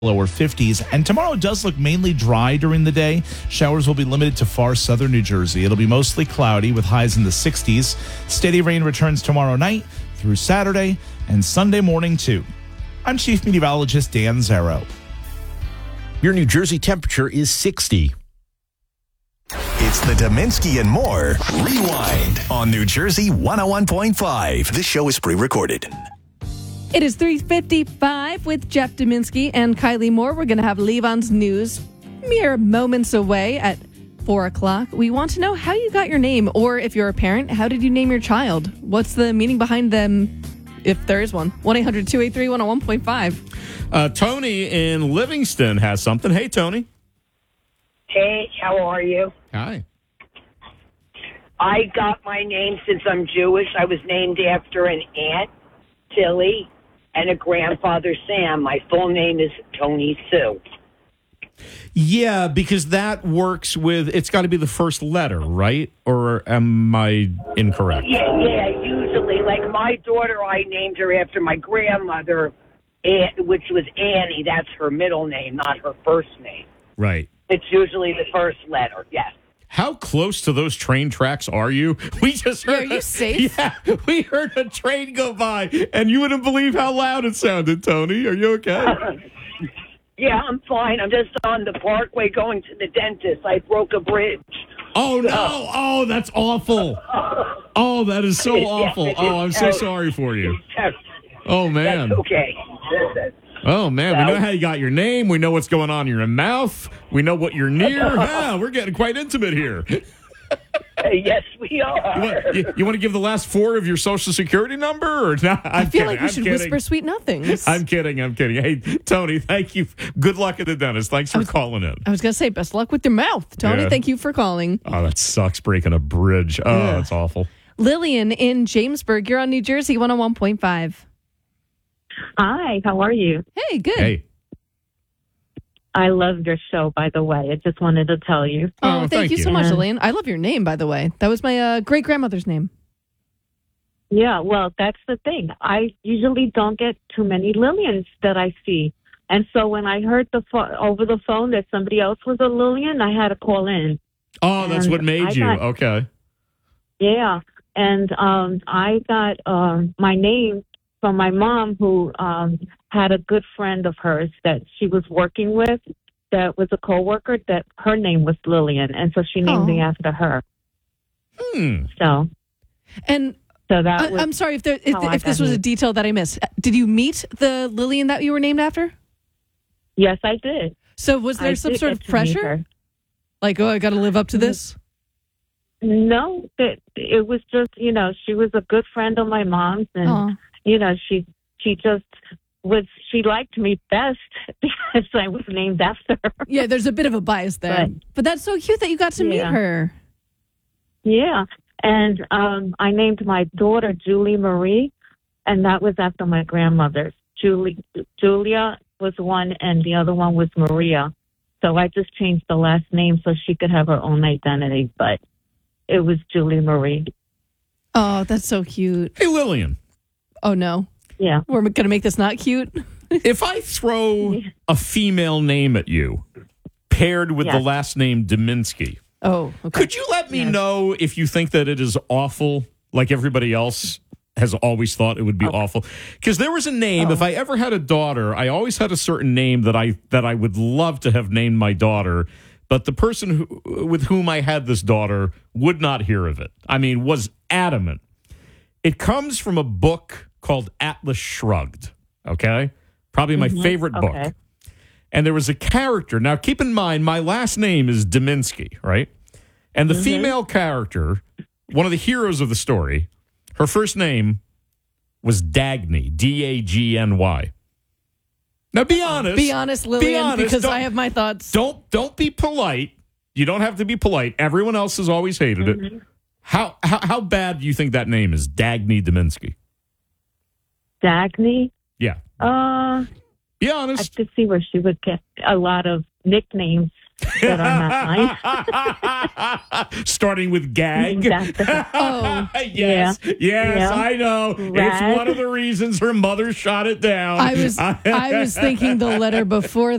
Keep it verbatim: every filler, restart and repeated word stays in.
lower fifties. And tomorrow does look mainly dry during the day. Showers will be limited to far southern New Jersey. It'll be mostly cloudy with highs in the sixties. Steady rain returns tomorrow night through Saturday and Sunday morning too. I'm Chief Meteorologist Dan Zero. Your New Jersey temperature is sixty. It's the Dominski and More Rewind on New Jersey one oh one point five. This show is pre-recorded. It is three fifty-five with Jeff Dominski and Kylie Moore. We're going to have Levon's news mere moments away at four o'clock. We want to know how you got your name, or if you're a parent, how did you name your child? What's the meaning behind them, if there is one? one eight hundred two eight three one oh one point five. Uh, Tony in Livingston has something. Hey, Tony. Hey, how are you? Hi. I got my name since I'm Jewish. I was named after an aunt, Tilly, and a grandfather, Sam. My full name is Tony Sue. Yeah, because that works with, it's got to be the first letter, right? Or am I incorrect? Yeah, yeah, usually. Like my daughter, I named her after my grandmother, which was Annie. That's her middle name, not her first name. Right. It's usually the first letter, yes. How close to those train tracks are you? We just heard. Yeah, are you safe? Yeah, we heard a train go by, and you wouldn't believe how loud it sounded, Tony. Are you okay? Yeah, I'm fine. I'm just on the parkway going to the dentist. I broke a bridge. Oh, no. Oh, that's awful. Oh, that is so awful. Oh, I'm so sorry for you. Oh, man. That's okay. Oh, man, we know how you got your name. We know what's going on in your mouth. We know what you're near. Yeah, we're getting quite intimate here. Yes, we are. You want, you, you want to give the last four of your Social Security number? Or not? I'm I feel kidding. like we I'm should kidding. whisper sweet nothings. I'm kidding. I'm kidding. Hey, Tony, thank you. Good luck at the dentist. Thanks for was, calling in. I was going to say, best luck with your mouth. Tony, Yeah. thank you for calling. Oh, that sucks, breaking a bridge. Oh, Yeah. that's awful. Lillian in Jamesburg, you're on New Jersey one oh one point five. Hi, how are you? Hey, good. Hey. I love your show, by the way. I just wanted to tell you. Oh, Oh, thank, thank you so you. much, Yeah. Lillian. I love your name, by the way. That was my uh, great-grandmother's name. Yeah, well, that's the thing. I usually don't get too many Lillians that I see. And so when I heard the pho- over the phone that somebody else was a Lillian, I had to call in. Oh, that's And what made I you. got- Okay. Yeah, and um, I got um, my name from my mom, who um, had a good friend of hers that she was working with that was a coworker, that her name was Lillian, and so she named Oh. me after her. Hmm. So, And so that I, was... I'm sorry if, there, if, how I if this got was a here. detail that I missed. Did you meet the Lillian that you were named after? Yes, I did. So was there I some did sort get of to meet pressure? her. Like, oh, I got to live up to this? No, that it was just, you know, she was a good friend of my mom's, and Aw. you know, she she just was. She liked me best because I was named after her. Yeah, there's a bit of a bias there. But- But, that's so cute that you got to meet Yeah. her. Yeah, and um, I named my daughter Julie Marie, and that was after my grandmother's. Julie Julia was one, and the other one was Maria. So I just changed the last name so she could have her own identity, but it was Julie Marie. Oh, that's so cute. Hey, Lillian, Oh, no. Yeah. We're going to make this not cute? if I throw a female name at you paired with the Yes. last name Dominski, Oh, okay. could you let me know if you think that it is awful, like everybody else has always thought it would be awful? Because there was a name, Oh. if I ever had a daughter, I always had a certain name that I that I would love to have named my daughter, but the person who, with whom I had this daughter would not hear of it. I mean, was adamant. It comes from a book called Atlas Shrugged, okay? Probably my favorite book. Okay. And there was a character. Now, keep in mind, my last name is Dominski, right? And the female character, one of the heroes of the story, her first name was Dagny, D A G N Y. Now, be honest. Be honest, Lillian, honest. because Don't- I have my thoughts. Don't don't be polite. You don't have to be polite. Everyone else has always hated it. How, how how bad do you think that name is, Dagny Dominski? Dagny? Yeah. Uh, Be I honest. could see where she would get a lot of nicknames that are not nice. Starting with gag. Named after her. Oh, yes, yes, Yeah. I know. Rag. It's one of the reasons her mother shot it down. I was I was thinking the letter before